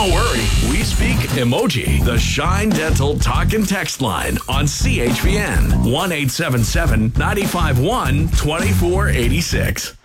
Don't worry, we speak emoji. The Shine Dental Talk and Text line on CHVN 1-877-951-2486.